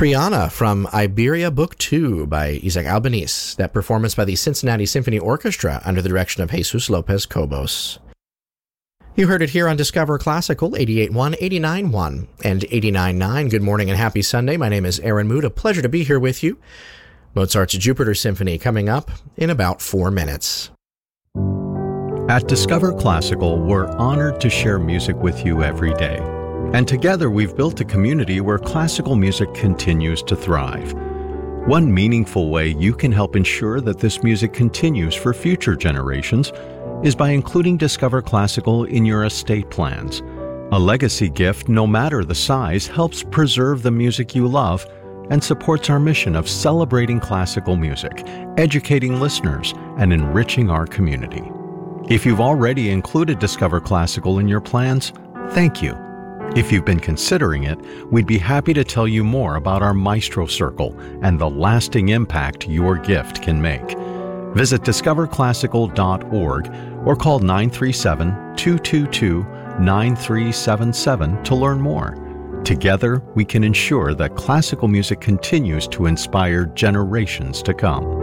Triana from Iberia Book 2 by Isaac Albeniz. That performance by the Cincinnati Symphony Orchestra under the direction of Jesus Lopez Cobos. You heard it here on Discover Classical 88.1, 89.1, and 89.9. Good morning and happy Sunday. My name is Aaron Mood. A pleasure to be here with you. Mozart's Jupiter Symphony coming up in about 4 minutes. At Discover Classical, we're honored to share music with you every day. And together we've built a community where classical music continues to thrive. One meaningful way you can help ensure that this music continues for future generations is by including Discover Classical in your estate plans. A legacy gift, no matter the size, helps preserve the music you love and supports our mission of celebrating classical music, educating listeners, and enriching our community. If you've already included Discover Classical in your plans, thank you. If you've been considering it, we'd be happy to tell you more about our Maestro Circle and the lasting impact your gift can make. Visit discoverclassical.org or call 937-222-9377 to learn more. Together, we can ensure that classical music continues to inspire generations to come.